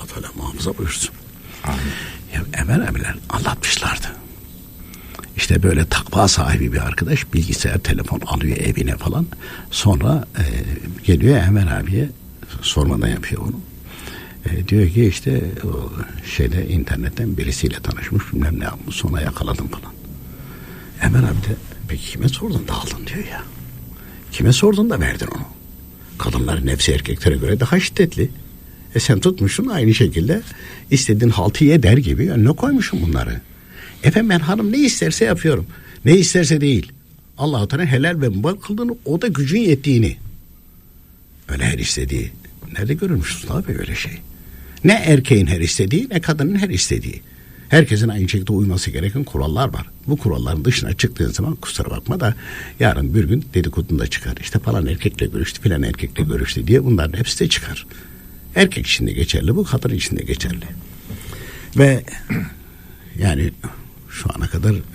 Allah Teala muhafaza buyursun. Amin. Ya Enver abiler anlatmışlardı. İşte böyle takva sahibi bir arkadaş bilgisayar telefon alıyor evine falan. Sonra geliyor Enver abiye sormadan yapıyor onu. Diyor ki işte o şeyde internetten birisiyle tanışmış bilmem ne yapmış sonra yakaladım falan. Enver abi de peki kime sordun da aldın diyor ya. Kime sordun da verdin onu. Kadınların nefsi erkeklere göre daha şiddetli. Sen tutmuşsun aynı şekilde istediğin haltı ye der gibi önüne koymuşsun bunları. Efendim ben hanım ne isterse yapıyorum. Ne isterse değil. Allah-u Teala helal ve mübah kıldığını o da gücün yettiğini. Öyle her istediği. Nerede görülmüşsün abi öyle şey? Ne erkeğin her istediği ne kadının her istediği. Herkesin aynı şekilde uyması gereken kurallar var. Bu kuralların dışına çıktığın zaman kusura bakma da yarın bir gün dedikodun da çıkar. İşte falan erkekle görüştü filan erkekle görüştü diye bunların hepsi de çıkar. Erkek için de geçerli bu kadın için de geçerli. Ve yani şu ana kadar